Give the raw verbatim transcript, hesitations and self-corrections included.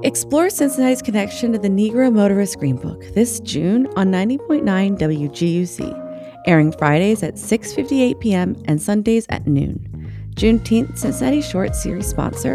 Explore Cincinnati's connection to the Negro Motorist Greenbook this June on ninety point nine W G U C, airing Fridays at six fifty-eight p.m. and Sundays at noon. Juneteenth Cincinnati Short Series sponsor,